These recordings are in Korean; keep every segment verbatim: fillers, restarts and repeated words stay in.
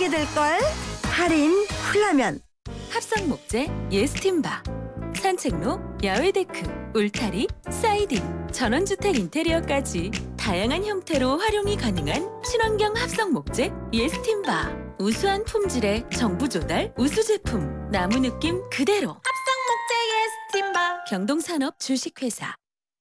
사게 될걸? 할인 훌라면. 합성 목재 예스팀바, 산책로, 야외 데크, 울타리, 사이딩, 전원주택 인테리어까지 다양한 형태로 활용이 가능한 친환경 합성 목재 예스팀바. 우수한 품질의 정부 조달 우수 제품, 나무 느낌 그대로. 합성 목재 예스팀바. 경동산업 주식회사.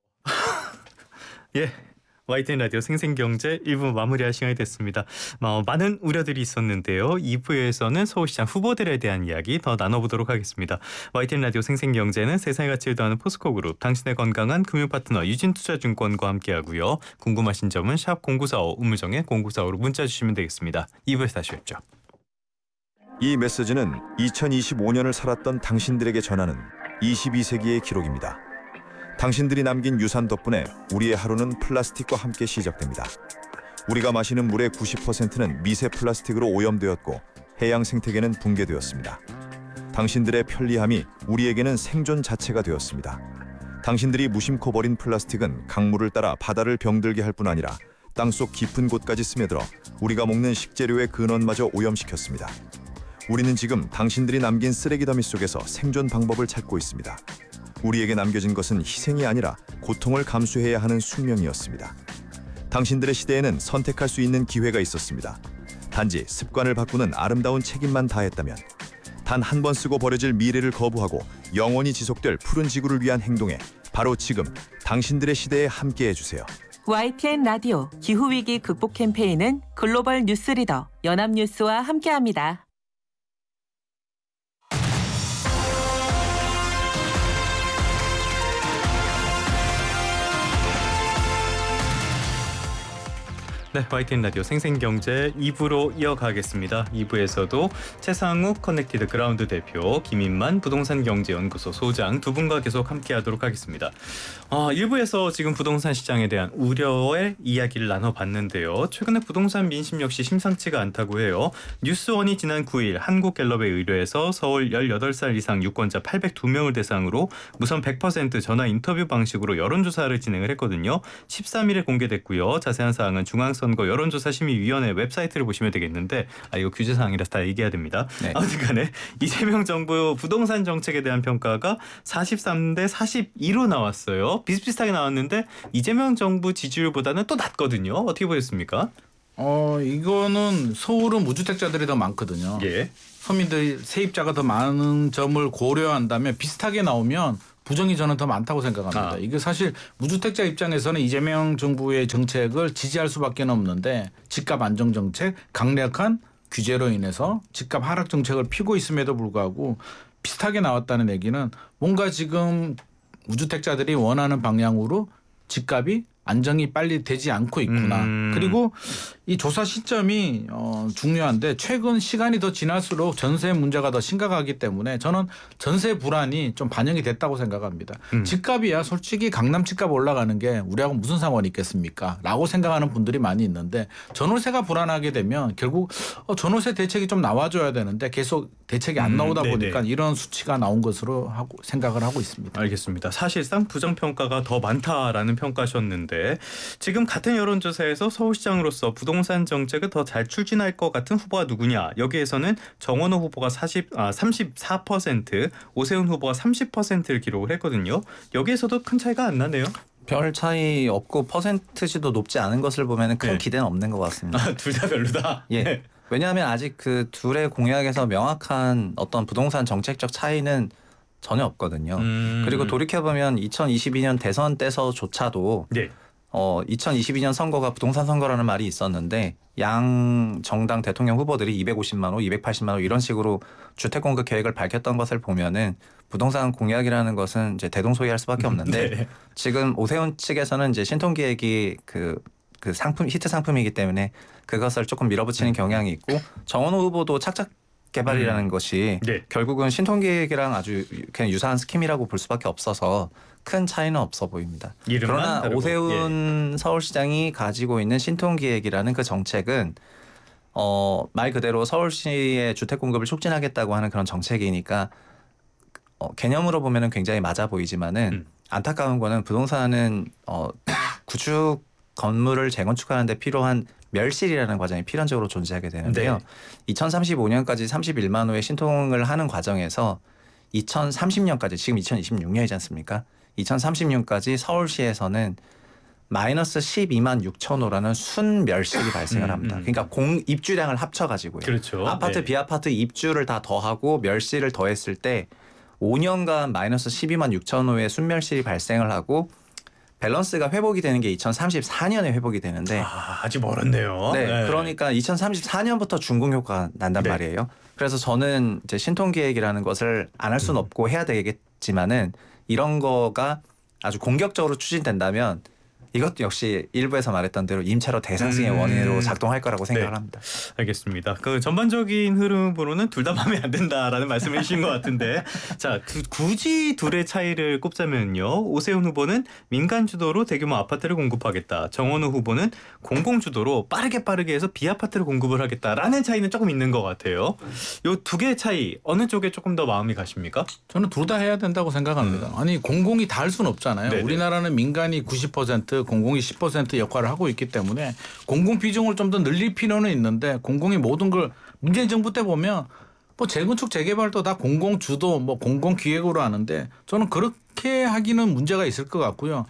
예. 와이티엔 라디오 생생경제 일 부 마무리할 시간이 됐습니다. 어, 많은 우려들이 있었는데요. 이 부에서는 서울시장 후보들에 대한 이야기 더 나눠보도록 하겠습니다. 와이티엔 라디오 생생경제는 세상의 가치를 더하는 포스코그룹, 당신의 건강한 금융파트너 유진투자증권과 함께하고요. 궁금하신 점은 샵 공구사오, 우물정에 공구사오로 문자 주시면 되겠습니다. 이 부에서 다시 뵙죠. 이 메시지는 이천이십오 년을 살았던 당신들에게 전하는 이십이 세기의 기록입니다. 당신들이 남긴 유산 덕분에 우리의 하루는 플라스틱과 함께 시작됩니다. 우리가 마시는 물의 구십 퍼센트는 미세 플라스틱으로 오염되었고 해양 생태계는 붕괴되었습니다. 당신들의 편리함이 우리에게는 생존 자체가 되었습니다. 당신들이 무심코 버린 플라스틱은 강물을 따라 바다를 병들게 할 뿐 아니라 땅속 깊은 곳까지 스며들어 우리가 먹는 식재료의 근원마저 오염시켰습니다. 우리는 지금 당신들이 남긴 쓰레기 더미 속에서 생존 방법을 찾고 있습니다. 우리에게 남겨진 것은 희생이 아니라 고통을 감수해야 하는 숙명이었습니다. 당신들의 시대에는 선택할 수 있는 기회가 있었습니다. 단지 습관을 바꾸는 아름다운 책임만 다했다면, 단 한 번 쓰고 버려질 미래를 거부하고 영원히 지속될 푸른 지구를 위한 행동에 바로 지금 당신들의 시대에 함께해 주세요. 와이티엔 라디오 기후위기 극복 캠페인은 글로벌 뉴스리더 연합뉴스와 함께합니다. 네, 와이티엔 라디오 생생경제 이 부로 이어가겠습니다. 이 부에서도 최상욱 커넥티드 그라운드 대표, 김인만 부동산경제연구소 소장 두 분과 계속 함께하도록 하겠습니다. 어, 일 부에서 지금 부동산 시장에 대한 우려의 이야기를 나눠봤는데요. 최근에 부동산 민심 역시 심상치가 않다고 해요. 뉴스원이 지난 구 일 한국갤럽에 의뢰해서 서울 열여덟 살 이상 유권자 팔백이 명을 대상으로 무선 백 퍼센트 전화 인터뷰 방식으로 여론조사를 진행을 했거든요. 십삼 일에 공개됐고요. 자세한 사항은 중앙 선거 여론조사심의위원회 웹사이트를 보시면 되겠는데, 아 이거 규제사항이라서 다 얘기해야 됩니다. 네. 아무튼 간에 이재명 정부 부동산 정책에 대한 평가가 사십삼 대 사십이로 나왔어요. 비슷비슷하게 나왔는데 이재명 정부 지지율보다는 또 낮거든요. 어떻게 보셨습니까? 어 이거는 서울은 무주택자들이 더 많거든요. 예. 서민들 세입자가 더 많은 점을 고려한다면 비슷하게 나오면 부정이 저는 더 많다고 생각합니다. 아. 이게 사실 무주택자 입장에서는 이재명 정부의 정책을 지지할 수밖에 없는데, 집값 안정 정책, 강력한 규제로 인해서 집값 하락 정책을 피고 있음에도 불구하고 비슷하게 나왔다는 얘기는 뭔가 지금 무주택자들이 원하는 방향으로 집값이 안정이 빨리 되지 않고 있구나. 음. 그리고 이 조사 시점이 어, 중요한데, 최근 시간이 더 지날수록 전세 문제가 더 심각하기 때문에 저는 전세 불안이 좀 반영이 됐다고 생각합니다. 음. 집값이야 솔직히 강남 집값 올라가는 게 우리하고 무슨 상관이 있겠습니까? 라고 생각하는 분들이 많이 있는데, 전월세가 불안하게 되면 결국 어, 전월세 대책이 좀 나와줘야 되는데 계속 대책이 안 나오다 음, 보니까 이런 수치가 나온 것으로 하고 생각을 하고 있습니다. 알겠습니다. 사실상 부정평가가 더 많다라는 평가셨는데, 지금 같은 여론조사에서 서울시장으로서 부동산 정책을 더 잘 추진할 것 같은 후보가 누구냐, 여기에서는 정원호 후보가 사십, 아, 삼십사 퍼센트, 오세훈 후보가 삼십 퍼센트를 기록을 했거든요. 여기에서도 큰 차이가 안 나네요. 별 차이 없고 퍼센트지도 높지 않은 것을 보면 큰 네. 기대는 없는 것 같습니다. 아, 둘 다 별로다? 예. 네. 왜냐하면 아직 그 둘의 공약에서 명확한 어떤 부동산 정책적 차이는 전혀 없거든요. 음. 그리고 돌이켜보면 이천이십이 년 대선 때서조차도 네. 어, 이천이십이 년 선거가 부동산 선거라는 말이 있었는데, 양 정당 대통령 후보들이 이백오십만 호, 이백팔십만 호 이런 식으로 주택 공급 계획을 밝혔던 것을 보면은 부동산 공약이라는 것은 이제 대동소이할 수밖에 없는데 네. 지금 오세훈 측에서는 이제 신통기획이 그, 그 상품 히트 상품이기 때문에 그것을 조금 밀어붙이는 경향이 있고, 정원호 후보도 착착 개발이라는 음. 것이 네. 결국은 신통기획이랑 아주 그냥 유사한 스킴이라고 볼 수밖에 없어서 큰 차이는 없어 보입니다. 그러나 다르고. 오세훈 예. 서울시장이 가지고 있는 신통기획이라는 그 정책은 어, 말 그대로 서울시의 주택 공급을 촉진하겠다고 하는 그런 정책이니까 어, 개념으로 보면은 굉장히 맞아 보이지만은 음. 안타까운 거는 부동산은 어, 구축 건물을 재건축하는 데 필요한 멸실이라는 과정이 필연적으로 존재하게 되는데요. 네. 이천삼십오 년까지 삼십일만 호의 신통을 하는 과정에서 이천삼십 년까지 지금 이천이십육 년이지 않습니까? 이천삼십 년까지 서울시에서는 마이너스 십이만 육천 호라는 순멸실이 발생을 합니다. 음, 음. 그러니까 공 입주량을 합쳐가지고요. 그렇죠. 아파트 네. 비아파트 입주를 다 더하고 멸실을 더했을 때 오 년간 마이너스 십이만 육천 호의 순멸실이 발생을 하고 밸런스가 회복이 되는 게 이천삼십사 년에 회복이 되는데 아, 아직 멀었네요. 네, 네. 그러니까 이천삼십사 년부터 준공 효과가 난단 네. 말이에요. 그래서 저는 이제 신통 계획이라는 것을 안 할 수는 음. 없고 해야 되겠지만은 이런 거가 아주 공격적으로 추진된다면 이것도 역시 일부에서 말했던 대로 임차료 대상승의 음. 원인으로 작동할 거라고 생각을 네. 합니다. 알겠습니다. 그 전반적인 흐름으로는 둘 다 마음에 안 든다라는 말씀을 해주신 것 같은데 자 두, 굳이 둘의 차이를 꼽자면요. 오세훈 후보는 민간 주도로 대규모 아파트를 공급하겠다. 정원우 후보는 공공 주도로 빠르게 빠르게 해서 비아파트를 공급을 하겠다라는 차이는 조금 있는 것 같아요. 요 두 개의 차이 어느 쪽에 조금 더 마음이 가십니까? 저는 둘 다 해야 된다고 생각합니다. 아니 공공이 다 할 수는 없잖아요. 네네. 우리나라는 민간이 구십 퍼센트 공공이 십 퍼센트 역할을 하고 있기 때문에 공공 비중을 좀 더 늘릴 필요는 있는데 공공이 모든 걸 문재인 정부 때 보면 뭐 재건축 재개발도 다 공공 주도 뭐 공공 기획으로 하는데 저는 그렇게 하기는 문제가 있을 것 같고요.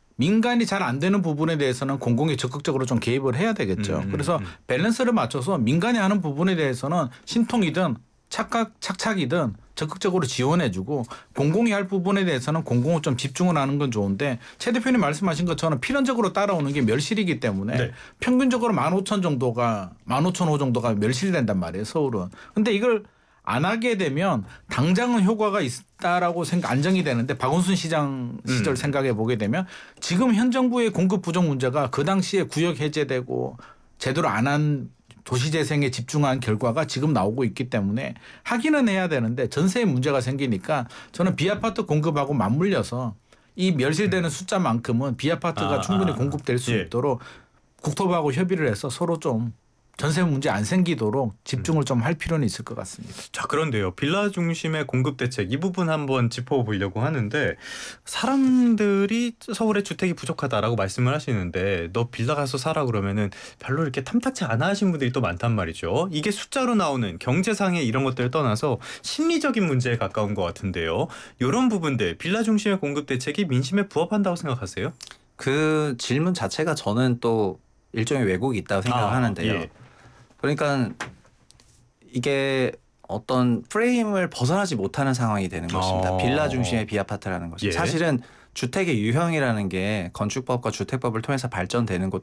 민간이 잘 안 되는 부분에 대해서는 공공이 적극적으로 좀 개입을 해야 되겠죠. 음, 그래서 음. 밸런스를 맞춰서 민간이 하는 부분에 대해서는 신통이든 착각 착착이든 적극적으로 지원해주고 공공이 할 부분에 대해서는 공공을 좀 집중을 하는 건 좋은데 최 대표님 말씀하신 것처럼 필연적으로 따라오는 게 멸실이기 때문에 네. 평균적으로 만 오천 정도가 만 오천 호 정도가 멸실된단 말이에요. 서울은. 근데 이걸 안 하게 되면 당장은 효과가 있다라고 생각 안정이 되는데 박원순 시장 시절 음. 생각해 보게 되면 지금 현 정부의 공급 부족 문제가 그 당시에 구역 해제되고 제대로 안 한 도시재생에 집중한 결과가 지금 나오고 있기 때문에 하기는 해야 되는데 전세에 문제가 생기니까 저는 비아파트 공급하고 맞물려서 이 멸실되는 숫자만큼은 비아파트가 아, 충분히 아, 공급될 수 예. 있도록 국토부하고 협의를 해서 서로 좀 전세 문제 안 생기도록 집중을 좀 할 필요는 있을 것 같습니다. 자 그런데요. 빌라 중심의 공급 대책 이 부분 한번 짚어보려고 하는데 사람들이 서울에 주택이 부족하다라고 말씀을 하시는데 너 빌라 가서 살아 그러면은 별로 이렇게 탐탁치 않아 하신 분들이 또 많단 말이죠. 이게 숫자로 나오는 경제상의 이런 것들을 떠나서 심리적인 문제에 가까운 것 같은데요. 이런 부분들 빌라 중심의 공급 대책이 민심에 부합한다고 생각하세요? 그 질문 자체가 저는 또 일종의 왜곡이 있다고 생각을 아, 하는데요. 예. 그러니까 이게 어떤 프레임을 벗어나지 못하는 상황이 되는 것입니다. 어. 빌라 중심의 비아파트라는 것이. 예. 사실은 주택의 유형이라는 게 건축법과 주택법을 통해서 발전되는